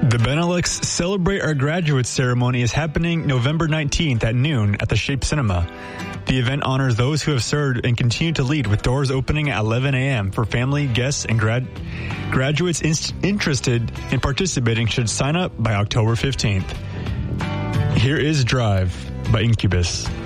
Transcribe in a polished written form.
The Benelux Celebrate Our Graduates ceremony is happening November 19th at noon at the Shape Cinema. The event honors those who have served and continue to lead, with doors opening at 11 a.m. for family, guests, and graduates interested in participating should sign up by October 15th. Here is Drive by Incubus.